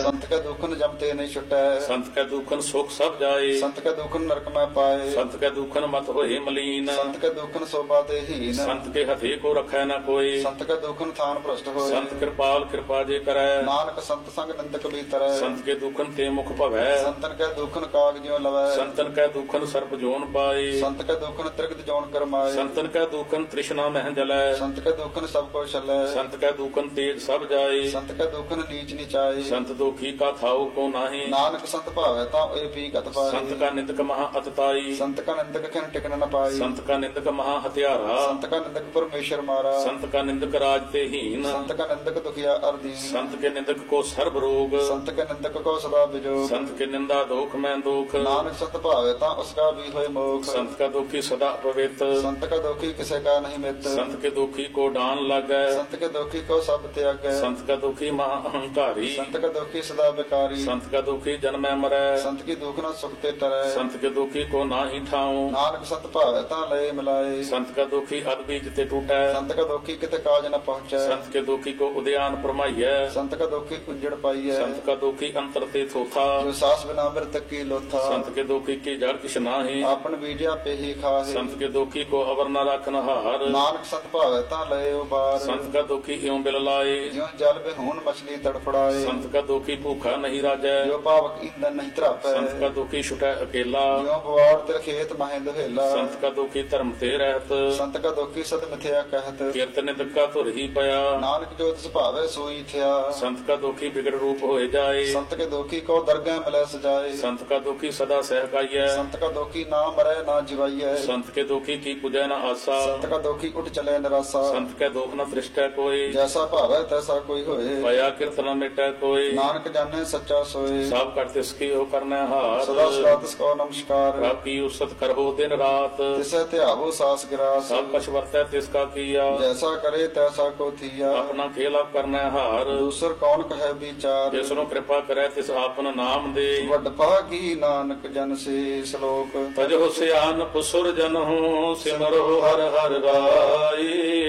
संत के दुखन जम ते नहीं छुटै, संत कै दुखन सुख सब जाए, संत के दुखन नरक में पाए, संत कै दुखन मत होए मलीन, संत के दुखन शोभा ते हीन, संत के हथे को रखै न कोई, संत के दुखन थान भ्रष्ट होए, संत कृपाल कृपा जे करै, नानक संत संग निंदक भीतर, संत के दुखन ते मुख भवै, संतन के दुखन काग ज्यों लवै, संतन कै दुखन सर्प जोन पाए, संत के दुखन त्रिगत जौन करमाए, संतन कै दुखन तृष्णा मह जलै, संत के दुखन सब को छलै, संत कै दुखन तेज सब जाए, संत के दुखन नीच नीचाए, संत दुखी का थाऊ को नाही, नानक संत भावै ता ए पी कत पाए, संत का निंदक महा अतताई, संत का निंदक खिन टिकन न पाई, संत का निंदक महा हत्यारा, संत का निंदक परमेश्वर मारा, संत का निंदक राज ते हीन, संत का निंदक दुखिया अरदीन, संत के निंदक को सर्व रोग, संत के निंदक को सदा बिजोग, संत के निंदा दुख में दुख, नानक संत भावै ता उसका भी होए मोख, संत का दुखी सदा पवित्र, संत का दुखी किसे का नहीं मित, संत के दुखी को डान लागै, संत के दुखी को सब त्यागै, संत का दुखी महा अहंकारी, संत का दुखी सदा बेकारी, संत का दुखी जन्मै मरै, संत की दुख न सुख ते तरै, संत के दुखी को नाही ठाऊं, नानक संत भावै ता लय मिलाए, संत का दुखी अद बीज ते टूटै, संत का दुखी किते काज न पहुँचै, संत के दुखी को उद्यान परमाइयै, संत का दुखी उजड़ पाइयै, संत का दुखी अंतर ते थोथा, जो सास बिना मृतक की लोथा, संत के दुखी की जड़ किछ नाही, आपन बीजा पे ही खाहे, संत के दुखी को अवर न रखन हार, नानक संत भावै ता लय उबार, संत का दुखी इਉਂ बिल लाए, ज्यों जल बेहून मछली तड़फड़ाए, संत का दुखी भूखा नहीं राजै, जो पावक ईंधन नहीं त्रापै, संत का दुखी छुटै अकेला, ज्यों बवाड़ तिर खेत माहे दुहेला, संत का दुखी धर्म ते रहत, संत का दुखी सद मिथ्या कहत, कीर्त निंदक का धुर ही पया, नानक जो तिस भावै सोई थिया, संत का दुखी बिगड़ रूप होए जाए, संत के दुखी को दरगाह मिलै सजाए, संत का दुखी सदा सहकाइयै, संत का दुखी ना मरै ना जिवाइयै, संत के दुखी की पूजै न आसा, संत का दुखी उठ चले निरासा, संत के दुख न दृष्टै कोई, जैसा भावै तैसा कोई होए, पया कीर्त न मिटै कोई, नानक जाने सच्चा सोए, सब कर तिसकी हो करनै हार, सदा सदा तिसको नमस्कार, राखी उसत करहो दिन रात, तिसे त्यावो सास गिरास, सब कछ वर्तै तिसका किया, जैसा करे तैसा को थिया, अपना खेला करनै हार, दूसर कौन कहे विचार, तिसनो कृपा करै तिस आपन नाम दे, वड भागी नानक जन से श्लोक, तजो सियान पुसुर जन हो सिमरो हर हर राई,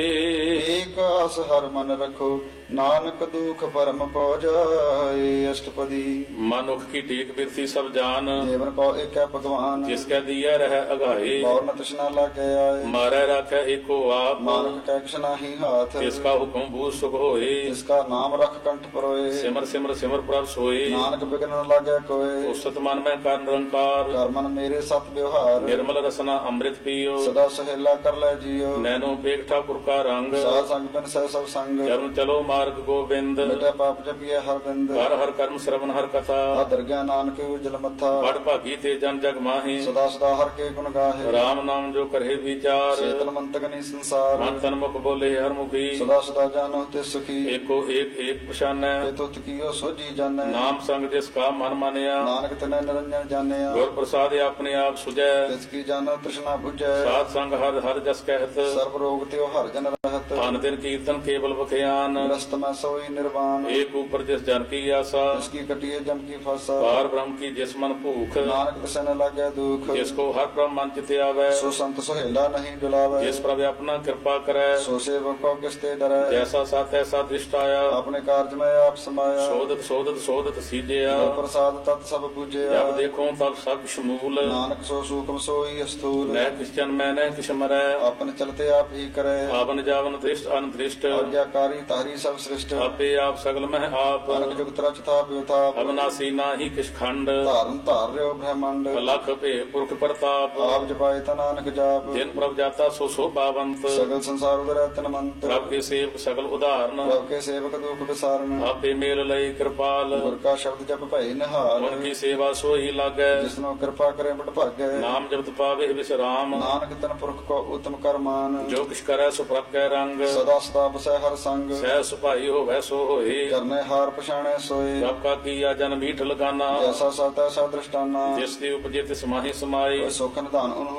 एक आस हर मन रखो नानक दुख परम पौ जाए, अष्टपदी मनुख की टेक बिरथी सब जान, देवन को एक है भगवान, जिसके दिया रह अगाए, और न तृष्णा लागे आए, मारै राखै एको आप, नानक कै किछ नाही हाथ, जिसका हुक्म भू सुख होए, इसका नाम रख कंठ परोए, सिमर सिमर सिमर प्रभ सोए, नानक बिघ्न न लागे कोय, उस्तत मन में कर निरंकार, कर मन मेरे सत व्यवहार, निर्मल रसना अमृत पियो, सदा सहेला कर ले जियो, नैनो पेख ठाकुर का रंग, साध संग बिन सह सब संग, चरण चलो मार्ग गोविंद, मिटे पाप जपिए हर बिंद, हर हर कर्म श्रवण हर कथा, दरगाह नानक उजल मथा, बड़ भागी ते जन जग माहे, सदा सदा हर के गुण गाहे, राम नाम जो करे विचार, चेतन मंत गनी संसार, मन तन मुख बोले हर मुखी, सदा सदा जानो ते सुखी, एको एक एक पछानै, तुत कियो सोजी जानै, नाम संग जिसका मन मानिया, नानक तिनै निरंजन जानिया, गुर प्रसाद अपने आप सुजै, तिसकी जानो तृष्णा बुझै, साध संग हर हर जस कहत, सर्व रोग त्यो हर जन रहत, अन दिन कीर्तन केवल बखयान, ग्रस्त में सोई निर्वाण, एक ऊपर जिस जन की आशा, इसकी कटिए जम की फासा, पार ब्रह्म की जिस मन भूख, नानक तिसे न लागे दुख, जिसको हर ब्रह्म मन चित आवे, सो संत सोहेला नहीं डुलावे, जिस प्रभु अपना कृपा करे, सो सेवक को किसते डरै, जैसा साथ ऐसा दृष्टाया, अपने कार्य में आप समाया, शोधत शोधत शोधत सीजया, गुर प्रसाद तत् सब पूजया, जब देखो तब सब शमूल, नानक सो सूक्ष्म सोई स्थूल, न किस जन में न किस मरै, अपने चलते आप ही करे, आवन जावन दृष्ट अनदृष्ट, आज्ञाकारी तारी सब सृष्ट, आपे आप सगल में आप, अनक जुगत रच था व्योथा, अविनाशी नाही किस खंड, धारन धार रहो ब्रह्मांड, लख पे पुरख प्रताप, आप जपाए ता नानक जाप, जिन प्रभ जाता सो शोभावंत, सगल संसार उदर तन मंत्र, प्रभ के सेवक सगल उदाहरण, प्रभ के सेवक दुख विसारण, आपे मेल लय कृपाल, गुर का शब्द जप भई निहाल, उनकी सेवा सोई लागै, जिसनो कृपा करे बट भागै, नाम जपत पावे विश्राम, नानक तन पुरख को उत्तम कर मान, जो किछ करै सो प्रभ कै रंग, सदा सदा बसै हर संग, सह सुभाई होवै सो होए, करने हार पछाणे सोए, प्रभ का किया जन मीठ लगाना, जैसा सा तैसा दृष्टाना, जिस दी उपजे तिस माहि समाई, सुख निधान उन